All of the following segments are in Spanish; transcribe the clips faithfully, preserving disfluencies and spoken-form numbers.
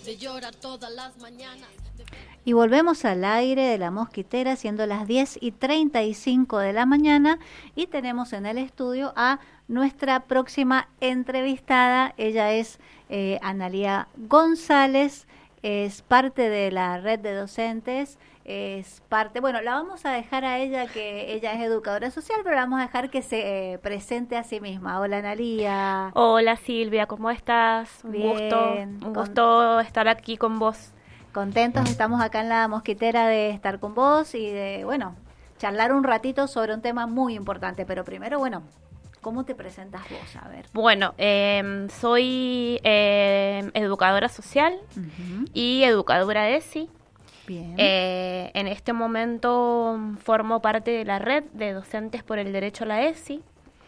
de llorar todas las mañanas. Y volvemos al aire de La Mosquitera, siendo las diez y treinta y cinco de la mañana, y tenemos en el estudio a nuestra próxima entrevistada. Ella es eh, Analía González, es parte de la red de docentes, es parte, bueno, la vamos a dejar a ella, que ella es educadora social, pero la vamos a dejar que se eh, presente a sí misma. Hola, Analía. Hola, Silvia, ¿cómo estás? Un Bien, gusto, un con- gusto estar aquí con vos. Contentos, estamos acá en La Mosquitera de estar con vos y de, bueno, charlar un ratito sobre un tema muy importante. Pero primero, bueno, ¿cómo te presentas vos? A ver. Bueno, eh, soy eh, educadora social Ujú. y educadora ESI. Bien. Eh, en este momento formo parte de la red de docentes por el derecho a la ESI.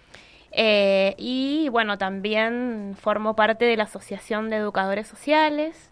Eh, y bueno, también formo parte de la Asociación de Educadores Sociales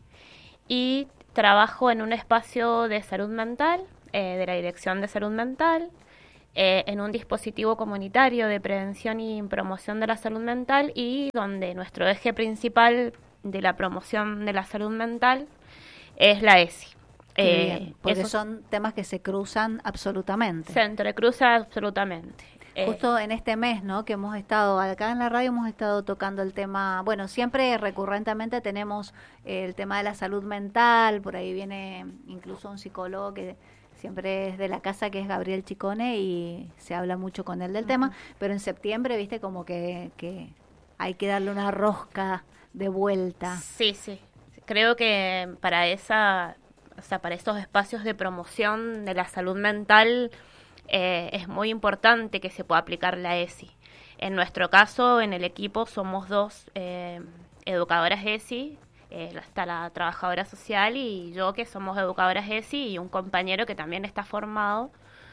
y trabajo en un espacio de salud mental, eh, de la Dirección de Salud Mental, eh, en un dispositivo comunitario de prevención y promoción de la salud mental, y donde nuestro eje principal de la promoción de la salud mental es la ESI. Qué Eh, bien, porque eso son temas que se cruzan absolutamente. se entrecruza absolutamente. Eh, Justo en este mes, ¿no? Que hemos estado acá en la radio, hemos estado tocando el tema, bueno, siempre recurrentemente tenemos el tema de la salud mental, por ahí viene incluso un psicólogo que siempre es de la casa, que es Gabriel Chicone, y se habla mucho con él del tema, pero en septiembre, viste, como que, que hay que darle una rosca de vuelta. Sí, sí. Creo que para esa, o sea, para estos espacios de promoción de la salud mental eh, es muy importante que se pueda aplicar la ESI. En nuestro caso, en el equipo somos dos eh, educadoras ESI, eh, está la trabajadora social y yo, que somos educadoras ESI, y un compañero que también está formado.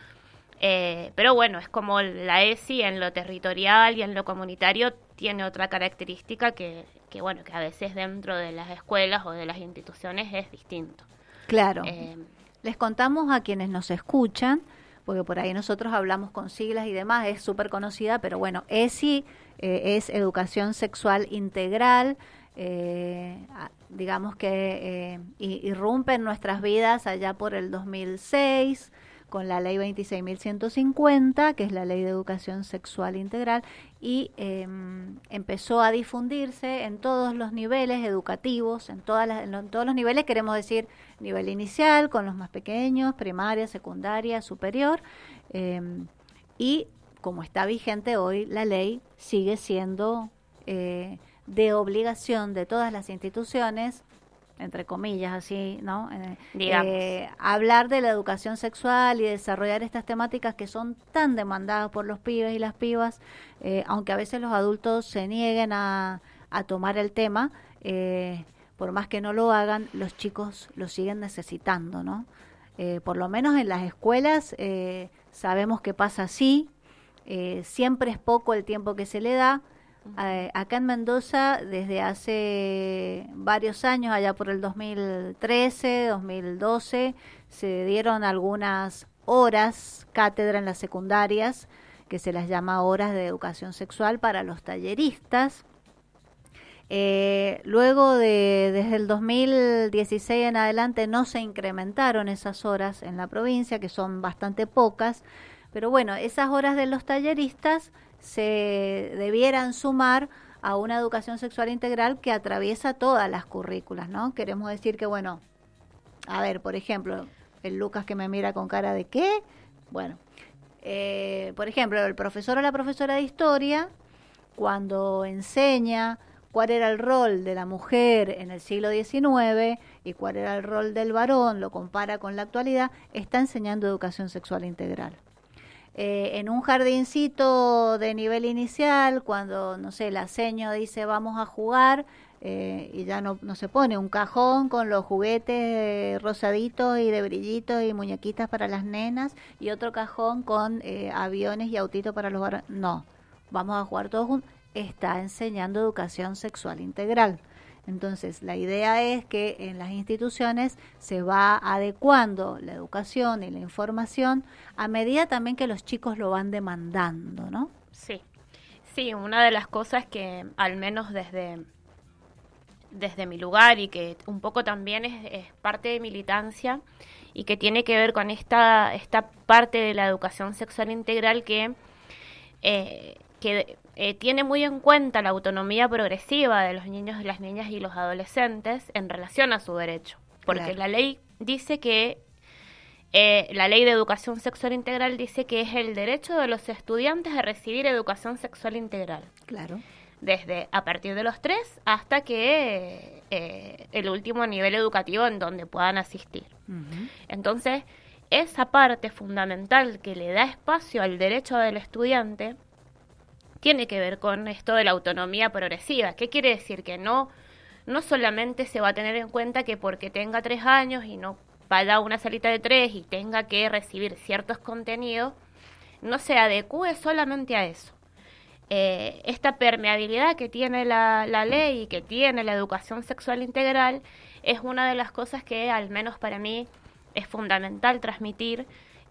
Eh, pero bueno, es como la ESI en lo territorial y en lo comunitario tiene otra característica que, que bueno, que a veces dentro de las escuelas o de las instituciones es distinto. Claro. Eh, Les contamos a quienes nos escuchan, porque por ahí nosotros hablamos con siglas y demás, es súper conocida, pero bueno, ESI eh, es Educación Sexual Integral, eh, a- digamos que eh, i- irrumpe en nuestras vidas allá por el dos mil seis, con la ley veintiséis mil ciento cincuenta, que es la ley de educación sexual integral, y eh, empezó a difundirse en todos los niveles educativos, en, todas las, en, lo- en todos los niveles, queremos decir nivel inicial, con los más pequeños, primaria, secundaria, superior, eh, y como está vigente hoy, la ley sigue siendo eh, de obligación de todas las instituciones, entre comillas, así, ¿no? Eh, Digamos. eh, hablar de la educación sexual y desarrollar estas temáticas que son tan demandadas por los pibes y las pibas, eh, aunque a veces los adultos se nieguen a, a tomar el tema, eh, por más que no lo hagan, los chicos lo siguen necesitando, ¿no? Eh, por lo menos en las escuelas eh, sabemos que pasa así, eh, siempre es poco el tiempo que se le da. Eh, acá en Mendoza, desde hace varios años, allá por el dos mil trece, dos mil doce, se dieron algunas horas, cátedra en las secundarias, que se las llama horas de educación sexual para los talleristas. Eh, luego de desde el dos mil dieciséis en adelante no se incrementaron esas horas en la provincia, que son bastante pocas, pero bueno, esas horas de los talleristas se debieran sumar a una educación sexual integral que atraviesa todas las currículas, ¿no? Queremos decir que, bueno, a ver, por ejemplo, el Lucas que me mira con cara de ¿qué? Bueno, eh, por ejemplo, el profesor o la profesora de historia, cuando enseña cuál era el rol de la mujer en el siglo diecinueve y cuál era el rol del varón, lo compara con la actualidad, está enseñando educación sexual integral. Eh, en un jardincito de nivel inicial, cuando, no sé, la seño dice vamos a jugar, eh, y ya no, no se pone un cajón con los juguetes eh, rosaditos y de brillitos y muñequitas para las nenas, y otro cajón con eh, aviones y autitos para los varones. No, vamos a jugar todos juntos. Está enseñando educación sexual integral. Entonces, la idea es que en las instituciones se va adecuando la educación y la información a medida también que los chicos lo van demandando, ¿no? Sí, sí, una de las cosas que al menos desde, desde mi lugar y que un poco también es, es parte de militancia y que tiene que ver con esta, esta parte de la educación sexual integral que, eh, que eh, tiene muy en cuenta la autonomía progresiva de los niños, las niñas y los adolescentes en relación a su derecho. Porque claro. La ley dice que, eh, la ley de educación sexual integral dice que es el derecho de los estudiantes a recibir educación sexual integral. Claro. Desde a partir de los tres hasta que eh, el último nivel educativo en donde puedan asistir. Uh-huh. Entonces, esa parte fundamental que le da espacio al derecho del estudiante tiene que ver con esto de la autonomía progresiva. ¿Qué quiere decir? Que no, no solamente se va a tener en cuenta que porque tenga tres años y no vaya a una salita de tres y tenga que recibir ciertos contenidos, no se adecúe solamente a eso. Eh, esta permeabilidad que tiene la, la ley y que tiene la educación sexual integral es una de las cosas que, al menos para mí, es fundamental transmitir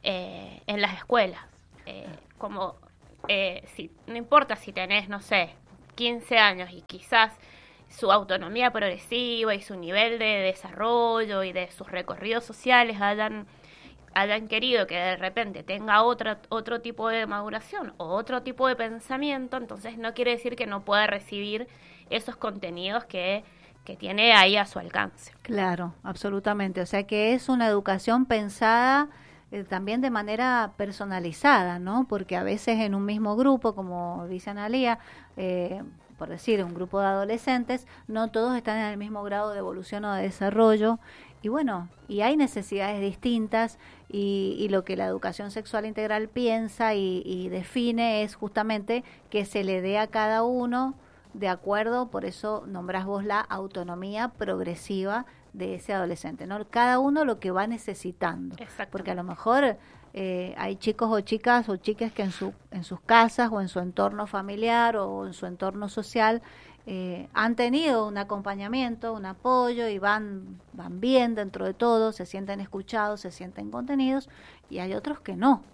eh, en las escuelas. Eh, como, eh, si, no importa si tenés, no sé, quince años y quizás su autonomía progresiva y su nivel de desarrollo y de sus recorridos sociales hayan... hayan querido que de repente tenga otra, otro tipo de maduración o otro tipo de pensamiento, entonces no quiere decir que no pueda recibir esos contenidos que, que tiene ahí a su alcance. Claro, absolutamente. O sea que es una educación pensada eh, también de manera personalizada, ¿no? Porque a veces en un mismo grupo, como dice Analía, eh, por decir, un grupo de adolescentes, no todos están en el mismo grado de evolución o de desarrollo. Y bueno, y hay necesidades distintas y, y lo que la educación sexual integral piensa y, y define es justamente que se le dé a cada uno de acuerdo, por eso nombrás vos la autonomía progresiva de ese adolescente, ¿no? Cada uno lo que va necesitando, porque a lo mejor eh, hay chicos o chicas o chicas que en, su, en sus casas o en su entorno familiar o en su entorno social Eh, han tenido un acompañamiento, un apoyo y van, van bien dentro de todo, se sienten escuchados, se sienten contenidos, y hay otros que no.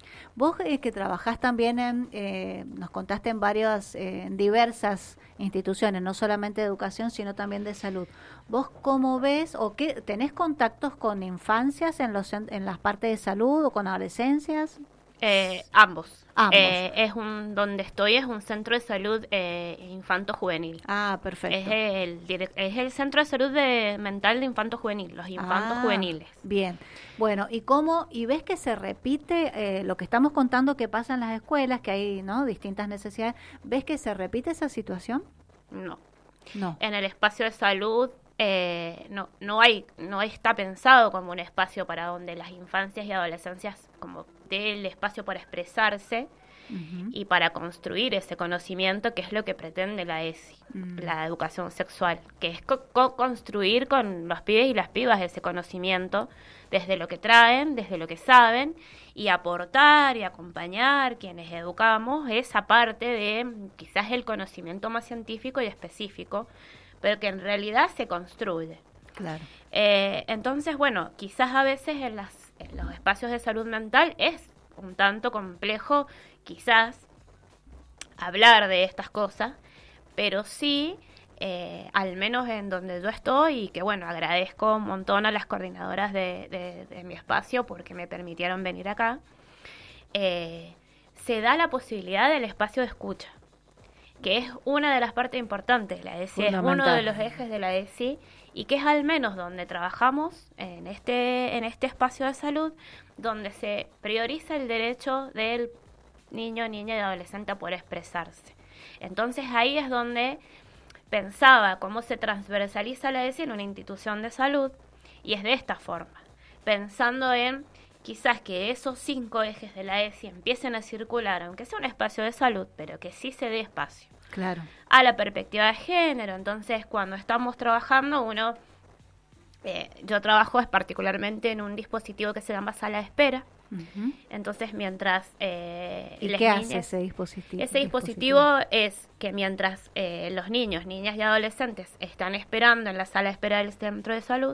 Vos eh, que trabajás también en, eh, nos contaste en varias, eh, en diversas instituciones, no solamente de educación, sino también de salud. ¿Vos cómo ves o qué, tenés contactos con infancias en, los, en, en las partes de salud o con adolescencias? Eh, ambos. ambos. Eh, es un donde estoy es un centro de salud eh, infanto-juvenil. Ah, perfecto. Es el es el centro de salud de, mental de infanto-juvenil, los infantos ah, juveniles. Bien. Bueno, ¿y cómo? ¿Y ves que se repite eh, lo que estamos contando que pasa en las escuelas, que hay, ¿no?, distintas necesidades? ¿Ves que se repite esa situación? No. No. En el espacio de salud eh, no no hay no está pensado como un espacio para donde las infancias y adolescencias como del espacio para expresarse uh-huh. y para construir ese conocimiento, que es lo que pretende la E S I, uh-huh. la educación sexual, que es co- co- construir con los pibes y las pibas ese conocimiento desde lo que traen, desde lo que saben, y aportar y acompañar quienes educamos esa parte de quizás el conocimiento más científico y específico, pero que en realidad se construye. Claro. Eh, entonces, bueno, quizás a veces en, las, en los espacios de salud mental es un tanto complejo quizás hablar de estas cosas, pero sí, eh, al menos en donde yo estoy, y que bueno, agradezco un montón a las coordinadoras de, de, de mi espacio porque me permitieron venir acá, eh, se da la posibilidad del espacio de escucha, que es una de las partes importantes. La E S I es uno de los ejes de la E S I y que es al menos donde trabajamos en este en este espacio de salud, donde se prioriza el derecho del niño, niña y adolescente a poder expresarse. Entonces ahí es donde pensaba cómo se transversaliza la E S I en una institución de salud, y es de esta forma, pensando en quizás que esos cinco ejes de la E S I empiecen a circular, aunque sea un espacio de salud, pero que sí se dé espacio. Claro. A la perspectiva de género. Entonces, cuando estamos trabajando, uno, eh, yo trabajo es particularmente en un dispositivo que se llama sala de espera. Uh-huh. Entonces, mientras... Eh, ¿Y las qué niñas, hace ese dispositivo? Ese dispositivo, dispositivo es que mientras eh, los niños, niñas y adolescentes están esperando en la sala de espera del centro de salud,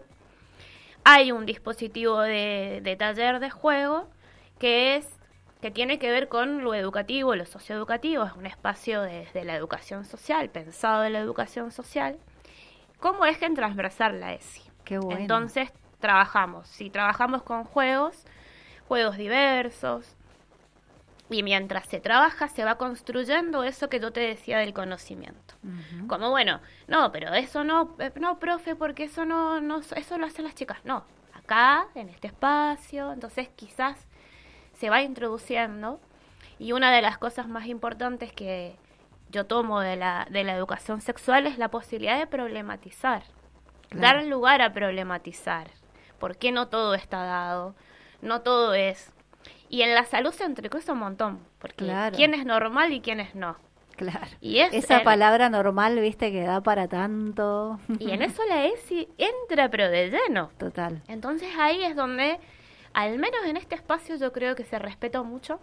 hay un dispositivo de, de taller de juego que es que tiene que ver con lo educativo, lo socioeducativo. Es un espacio desde la educación social, pensado en la educación social, como eje transversal la ESI. Qué bueno. Entonces trabajamos, si trabajamos con juegos, juegos diversos, y mientras se trabaja se va construyendo eso que yo te decía del conocimiento. Uh-huh. Como bueno, no, pero eso no, no, profe, porque eso no, no, eso lo hacen las chicas. No, acá, en este espacio, entonces quizás se va introduciendo. Y una de las cosas más importantes que yo tomo de la, de la educación sexual es la posibilidad de problematizar. Claro. Dar lugar a problematizar. ¿Por qué no todo está dado? No todo es... Y en la salud se entrecruza un montón, porque claro. quién es normal y quién es no. Claro. Y es esa el, palabra normal, viste, que da para tanto. Y en eso la ESI entra, pero de lleno. Total. Entonces ahí es donde, al menos en este espacio, yo creo que se respeta mucho.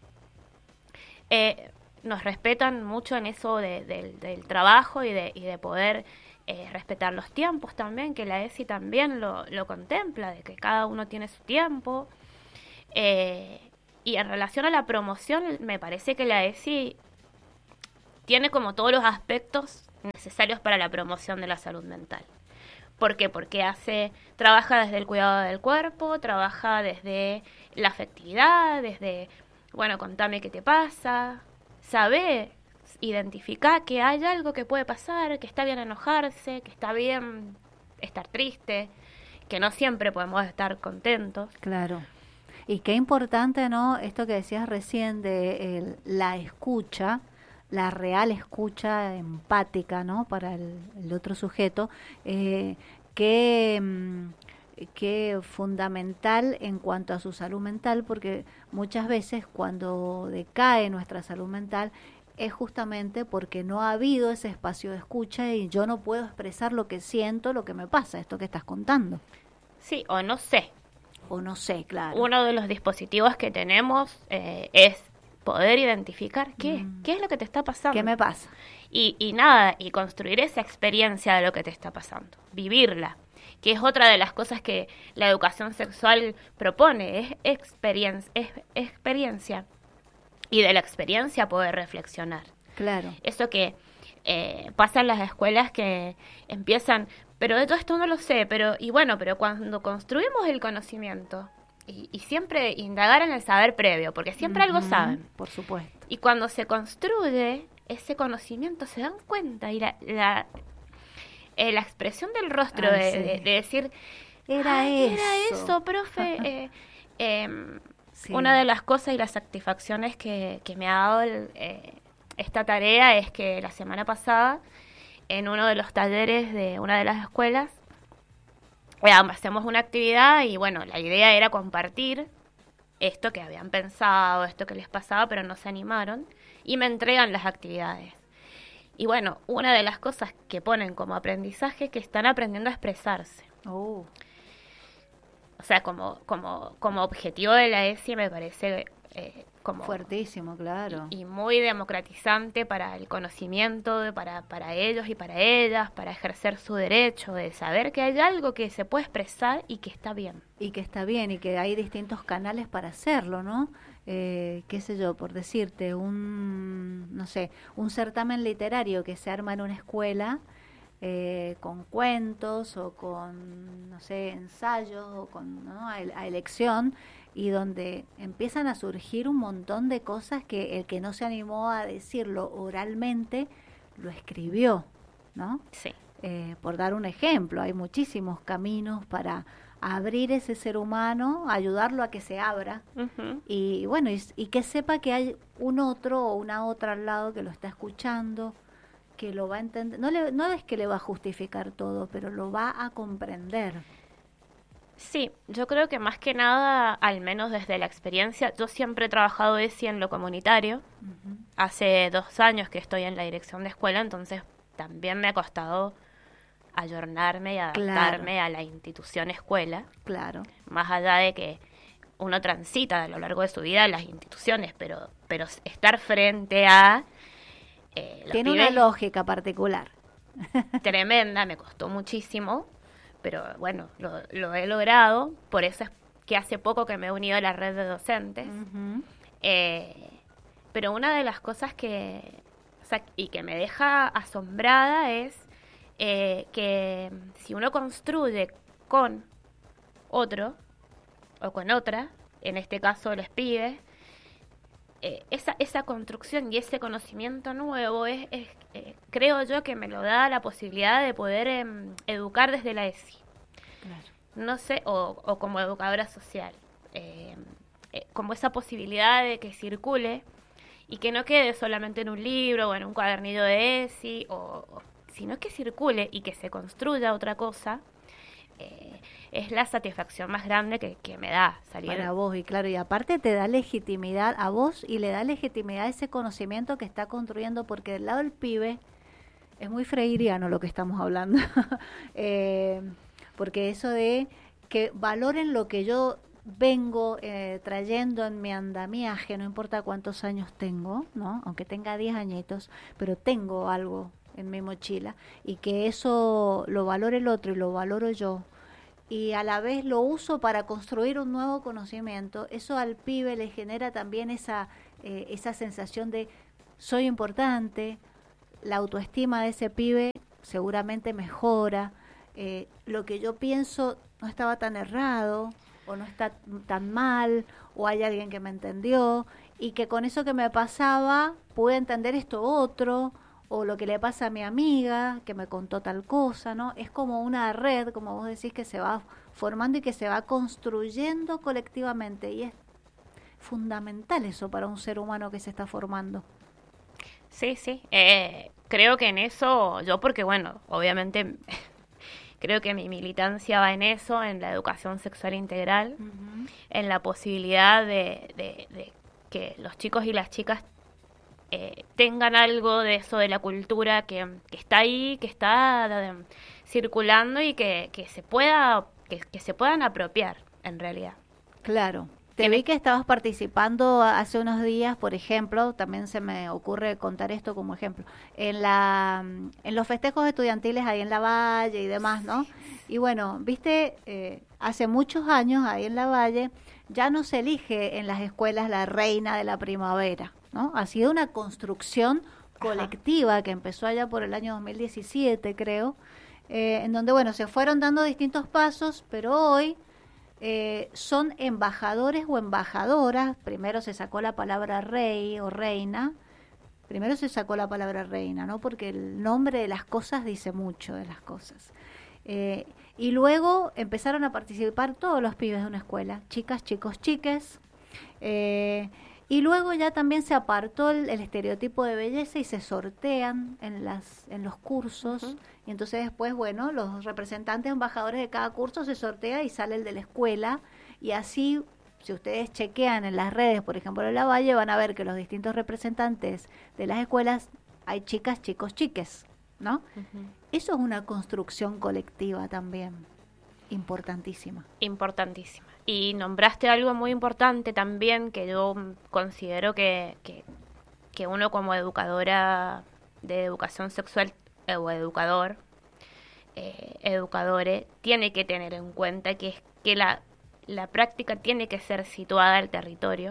Eh, nos respetan mucho en eso de, de, del trabajo y de, y de poder eh, respetar los tiempos también, que la ESI también lo, lo contempla, de que cada uno tiene su tiempo. Eh, y en relación a la promoción, me parece que la ESI tiene como todos los aspectos necesarios para la promoción de la salud mental. ¿Por qué? Porque hace, trabaja desde el cuidado del cuerpo, trabaja desde la afectividad, desde, bueno, contame qué te pasa, sabe identificar que hay algo que puede pasar, que está bien enojarse, que está bien estar triste, que no siempre podemos estar contentos. Claro. Y qué importante, ¿no? Esto que decías recién de el, la escucha, la real escucha empática, ¿no? Para el, el otro sujeto, eh, que, que fundamental en cuanto a su salud mental, porque muchas veces cuando decae nuestra salud mental es justamente porque no ha habido ese espacio de escucha y yo no puedo expresar lo que siento, lo que me pasa, esto que estás contando. Sí, o no sé. O no sé, claro. Uno de los dispositivos que tenemos eh, es poder identificar qué, mm. qué es lo que te está pasando. ¿Qué me pasa? Y, y nada, y construir esa experiencia de lo que te está pasando, vivirla, que es otra de las cosas que la educación sexual propone, es experiencia, es experiencia. Y de la experiencia poder reflexionar. Claro. Eso que eh, pasa en las escuelas que empiezan... Pero de todo esto no lo sé, pero y bueno, pero cuando construimos el conocimiento y, y siempre indagar en el saber previo, porque siempre uh-huh, algo saben. Por supuesto. Y cuando se construye ese conocimiento se dan cuenta y la la, eh, la expresión del rostro Ay, de, sí. de, de decir era eso, era eso, profe. eh, eh, sí. Una de las cosas y las satisfacciones que, que me ha dado el, eh, esta tarea es que la semana pasada en uno de los talleres de una de las escuelas, eh, hacemos una actividad y bueno, la idea era compartir esto que habían pensado, esto que les pasaba, pero no se animaron y me entregan las actividades. Y bueno, una de las cosas que ponen como aprendizaje es que están aprendiendo a expresarse. Oh. O sea, como, como, como objetivo de la ESI me parece... Eh, como fuertísimo, claro. Y, y muy democratizante para el conocimiento, para, para ellos y para ellas, para ejercer su derecho de saber que hay algo que se puede expresar y que está bien. Y que está bien y que hay distintos canales para hacerlo, ¿no? Eh, qué sé yo, por decirte, un, no sé, un certamen literario que se arma en una escuela eh, con cuentos o con, no sé, ensayos o con, ¿no? a, a elección, y donde empiezan a surgir un montón de cosas que el que no se animó a decirlo oralmente lo escribió, ¿no? Sí. Eh, por dar un ejemplo, hay muchísimos caminos para abrir ese ser humano, ayudarlo a que se abra uh-huh. y bueno, y, y que sepa que hay un otro o una otra al lado que lo está escuchando, que lo va a entender, no, le, no es que le va a justificar todo, pero lo va a comprender. Sí, yo creo que más que nada, al menos desde la experiencia, yo siempre he trabajado ESI en lo comunitario. Uh-huh. Hace dos años que estoy en la dirección de escuela, entonces también me ha costado ayornarme y adaptarme claro. a la institución escuela. Claro. Más allá de que uno transita a lo largo de su vida en las instituciones, pero, pero estar frente a... Eh, los Tiene pibes, una lógica particular. Tremenda, me costó muchísimo. Pero bueno, lo, lo he logrado, por eso es que hace poco que me he unido a la red de docentes. Uh-huh. Eh, pero una de las cosas que, o sea, y que me deja asombrada es eh, que si uno construye con otro o con otra, en este caso los pibes, eh, esa, esa construcción y ese conocimiento nuevo es, es eh, creo yo que me lo da la posibilidad de poder eh, educar desde la ESI. Claro. No sé, o, o como educadora social, eh, eh, como esa posibilidad de que circule y que no quede solamente en un libro o en un cuadernillo de ESI, o, o, sino que circule y que se construya otra cosa. Eh, es la satisfacción más grande que, que me da salir. Para vos, y claro, y aparte te da legitimidad a vos y le da legitimidad a ese conocimiento que está construyendo, porque del lado del pibe es muy freiriano lo que estamos hablando, eh, porque eso de que valoren lo que yo vengo eh, trayendo en mi andamiaje, no importa cuántos años tengo, ¿no? Aunque tenga diez añitos, pero tengo algo en mi mochila, y que eso lo valore el otro y lo valoro yo, y a la vez lo uso para construir un nuevo conocimiento. Eso al pibe le genera también esa, eh, esa sensación de soy importante, la autoestima de ese pibe seguramente mejora, eh, lo que yo pienso no estaba tan errado, o no está tan mal, o hay alguien que me entendió, y que con eso que me pasaba pude entender esto otro, o lo que le pasa a mi amiga, que me contó tal cosa, ¿no? Es como una red, como vos decís, que se va formando y que se va construyendo colectivamente, y es fundamental eso para un ser humano que se está formando. Sí, sí, eh, creo que en eso, yo porque bueno, obviamente creo que mi militancia va en eso, en la educación sexual integral, uh-huh. en la posibilidad de, de, de que los chicos y las chicas Eh, tengan algo de eso de la cultura que, que está ahí, que está de, circulando y que, que se pueda que, que se puedan apropiar en realidad. Claro. Te vi que estabas participando hace unos días, por ejemplo, también se me ocurre contar esto como ejemplo, en la en los festejos estudiantiles ahí en La Valle y demás, ¿no? Y bueno, viste, eh, hace muchos años ahí en La Valle ya no se elige en las escuelas la reina de la primavera, ¿no? Ha sido una construcción colectiva, ajá, que empezó allá por el año dos mil diecisiete, creo, eh, en donde, bueno, se fueron dando distintos pasos, pero hoy eh, son embajadores o embajadoras. Primero se sacó la palabra rey o reina, primero se sacó la palabra reina, ¿no? Porque el nombre de las cosas dice mucho de las cosas. Eh, y luego empezaron a participar todos los pibes de una escuela, chicas, chicos, chiques, eh, y luego ya también se apartó el, el estereotipo de belleza y se sortean en las en los cursos, uh-huh. y entonces después, bueno, los representantes embajadores de cada curso se sortea y sale el de la escuela, y así, si ustedes chequean en las redes, por ejemplo, de La Valle, van a ver que los distintos representantes de las escuelas hay chicas, chicos, chiques, ¿no? Uh-huh. Eso es una construcción colectiva también, importantísima. Importantísima. Y nombraste algo muy importante también, que yo considero que, que, que uno como educadora de educación sexual eh, o educador, eh, educadore, tiene que tener en cuenta, que es que la, la práctica tiene que ser situada al territorio.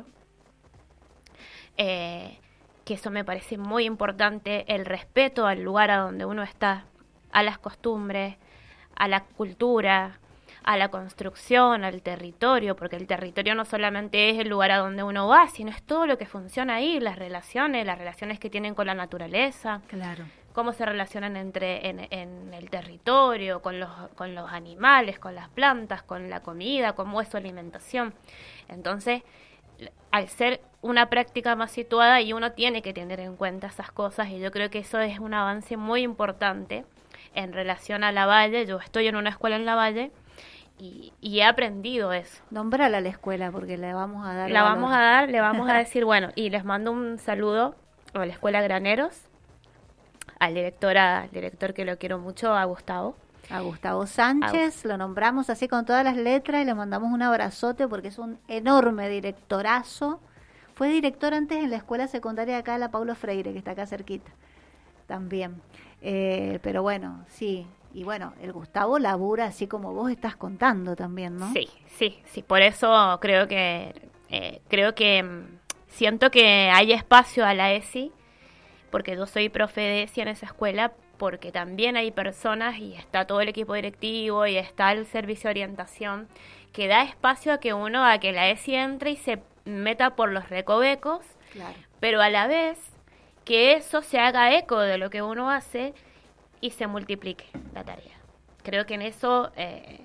Eh, que eso me parece muy importante, el respeto al lugar a donde uno está, a las costumbres, a la cultura, a la construcción, al territorio, porque el territorio no solamente es el lugar a donde uno va, sino es todo lo que funciona ahí, las relaciones, las relaciones que tienen con la naturaleza, claro, cómo se relacionan entre en, en el territorio, con los, con los animales, con las plantas, con la comida, cómo es su alimentación. Entonces, al ser una práctica más situada, y uno tiene que tener en cuenta esas cosas, y yo creo que eso es un avance muy importante en relación a La Valle. Yo estoy en una escuela en La Valle y, y he aprendido eso. Nómbrala a la escuela porque le vamos a dar La valor. vamos a dar, le vamos a decir, bueno, y les mando un saludo a la Escuela Graneros, al director, al director que lo quiero mucho, a Gustavo. A Gustavo Sánchez, a... lo nombramos así con todas las letras y le mandamos un abrazote porque es un enorme directorazo. Fue director antes en la escuela secundaria de acá de la Paulo Freire, que está acá cerquita, también. Eh, pero bueno, sí, y bueno, el Gustavo labura así como vos estás contando también, ¿no? Sí, sí, sí, por eso creo que, eh, creo que mm, siento que hay espacio a la ESI, porque yo soy profe de ESI en esa escuela, porque también hay personas y está todo el equipo directivo y está el servicio de orientación que da espacio a que uno, a que la ESI entre y se meta por los recovecos, Claro. pero a la vez que eso se haga eco de lo que uno hace y se multiplique la tarea. Creo que en eso eh,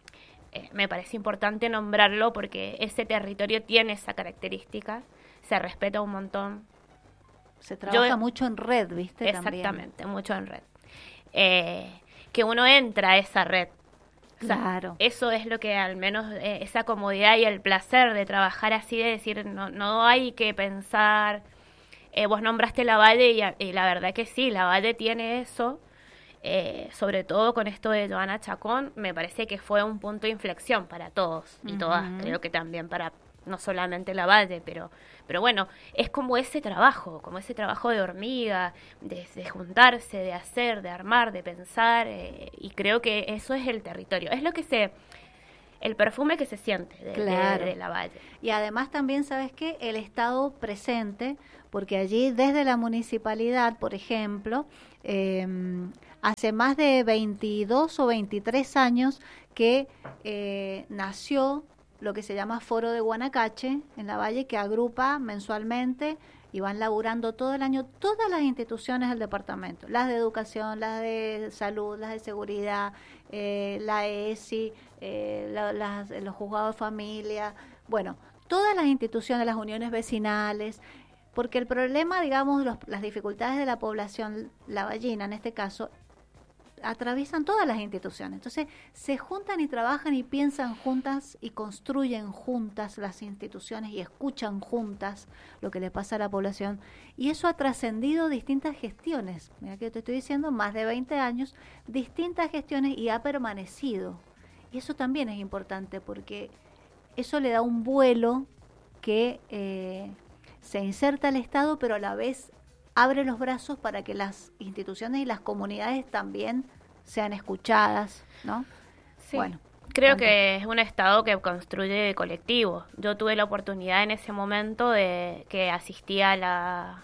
eh, me parece importante nombrarlo porque ese territorio tiene esa característica, se respeta un montón. Se trabaja Yo- mucho en red, ¿viste? Exactamente, También. mucho en red. Eh, que uno entra a esa red. O sea, Claro. eso es lo que al menos eh, esa comodidad y el placer de trabajar así, de decir, no, no hay que pensar. Eh, vos nombraste la Valle y, a- y la verdad que sí, la Valle tiene eso. Eh, sobre todo con esto de Joana Chacón, me parece que fue un punto de inflexión para todos y todas. Ujú. Creo que también para no solamente la Valle, pero, pero bueno, es como ese trabajo, como ese trabajo de hormiga, de, de juntarse, de hacer, de armar, de pensar, eh, y creo que eso es el territorio, es lo que se, el perfume que se siente de, de- Claro. de la Valle. Y además también, ¿sabes qué? El Estado presente, porque allí desde la municipalidad, por ejemplo, eh, hace más de veintidós o veintitrés años que eh, nació lo que se llama Foro de Guanacache en la Valle, que agrupa mensualmente y van laburando todo el año todas las instituciones del departamento, las de educación, las de salud, las de seguridad, eh, la ESI, eh, la- las- los juzgados de familia, bueno, todas las instituciones, las uniones vecinales, porque el problema, digamos, los- las dificultades de la población lavallina, en este caso, atraviesan todas las instituciones. Entonces, se juntan y trabajan y piensan juntas y construyen juntas las instituciones y escuchan juntas lo que le pasa a la población. Y eso ha trascendido distintas gestiones. Mira que te estoy diciendo, más de veinte años, distintas gestiones y ha permanecido. Y eso también es importante porque eso le da un vuelo que eh, se inserta al Estado, pero a la vez abre los brazos para que las instituciones y las comunidades también sean escuchadas, ¿no? Sí. Bueno, Creo tanto. que es un Estado que construye colectivo. Yo tuve la oportunidad en ese momento de que asistía a la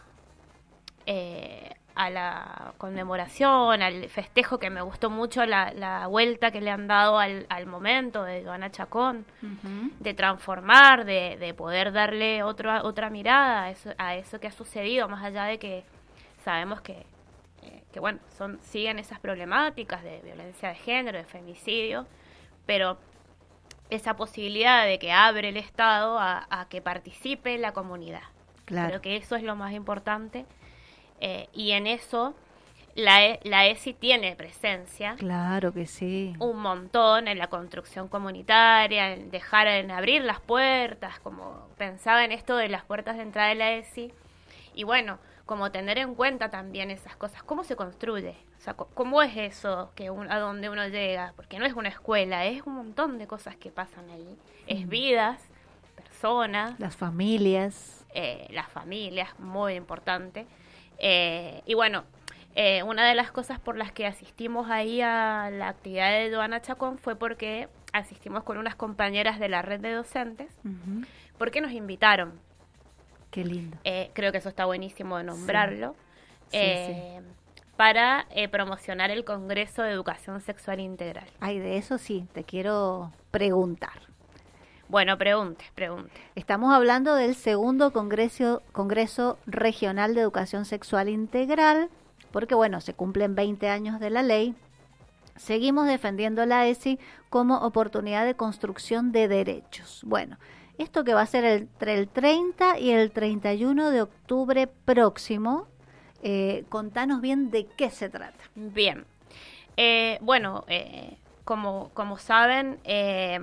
eh, a la conmemoración, al festejo, que me gustó mucho la, la vuelta que le han dado al, al momento de Joana Chacón, Ujú. de transformar, de, de poder darle otra otra mirada a eso, a eso que ha sucedido, más allá de que sabemos que, eh, que bueno, son siguen esas problemáticas de violencia de género, de femicidio, pero esa posibilidad de que abre el Estado a, a que participe la comunidad. Claro. Creo que eso es lo más importante, eh, y en eso la, E- la ESI tiene presencia Claro que sí. un montón en la construcción comunitaria, en dejar, en abrir las puertas, como pensaba en esto de las puertas de entrada de la ESI, y bueno, como tener en cuenta también esas cosas, cómo se construye, o sea, co- cómo es eso que un- a donde uno llega, porque no es una escuela, es un montón de cosas que pasan ahí, es vidas, personas, Las familias. eh, las familias, muy importante. Eh, y bueno, eh, una de las cosas por las que asistimos ahí a la actividad de Joana Chacón fue porque asistimos con unas compañeras de la red de docentes, Ujú. porque nos invitaron. Qué lindo. Eh, creo que eso está buenísimo de nombrarlo. Sí, eh, para eh, promocionar el Congreso de Educación Sexual Integral. Ay, de eso sí, te quiero preguntar. Bueno, pregunte, pregunte. Estamos hablando del segundo Congreso, Congreso Regional de Educación Sexual Integral, porque bueno, se cumplen veinte años de la ley. Seguimos defendiendo la ESI como oportunidad de construcción de derechos. Bueno, esto que va a ser entre el treinta y el treinta y uno de octubre próximo, eh, contanos bien de qué se trata. Bien. Eh, bueno, eh, como, como saben, eh,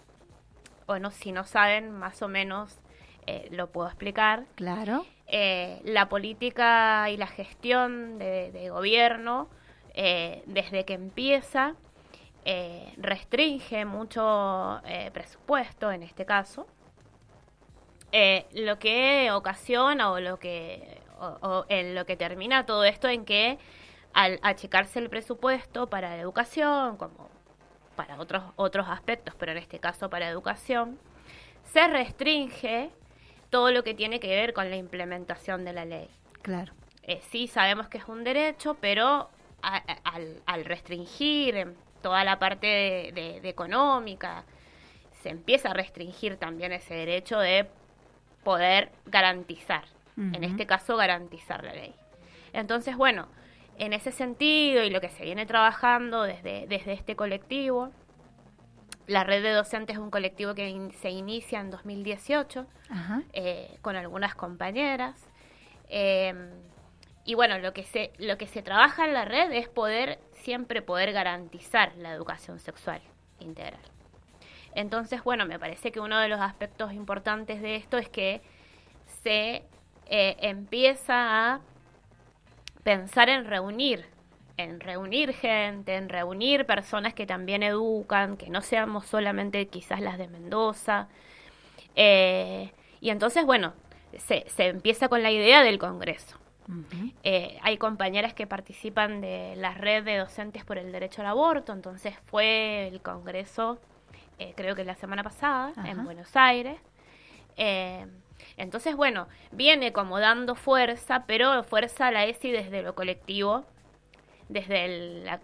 bueno, si no saben, más o menos eh, lo puedo explicar. Claro. Eh, la política y la gestión de, de gobierno, eh, desde que empieza, eh, restringe mucho eh, presupuesto, en este caso, eh, lo que ocasiona o lo que o, o en lo que termina todo esto en que al achicarse el presupuesto para la educación, como para otros otros aspectos, pero en este caso para educación, se restringe todo lo que tiene que ver con la implementación de la ley. Claro. Eh, sí, sabemos que es un derecho, pero a, a, al, al restringir toda la parte de, de, de económica, se empieza a restringir también ese derecho de poder garantizar, uh-huh. en este caso garantizar la ley. Entonces, bueno, en ese sentido y lo que se viene trabajando desde, desde este colectivo, la Red de Docentes es un colectivo que in, se inicia en dos mil dieciocho, uh-huh. eh, con algunas compañeras, eh, y bueno, lo que se lo que se trabaja en la red es poder siempre poder garantizar la educación sexual integral. Entonces, bueno, me parece que uno de los aspectos importantes de esto es que se eh, empieza a pensar en reunir, en reunir gente, en reunir personas que también educan, que no seamos solamente quizás las de Mendoza. Eh, y entonces, bueno, se, se empieza con la idea del Congreso. Uh-huh. Eh, hay compañeras que participan de la Red de Docentes por el Derecho al Aborto, entonces fue el Congreso... Eh, creo que la semana pasada, Ajá. en Buenos Aires. Eh, entonces, bueno, viene como dando fuerza, pero fuerza a la ESI desde lo colectivo, desde el, la,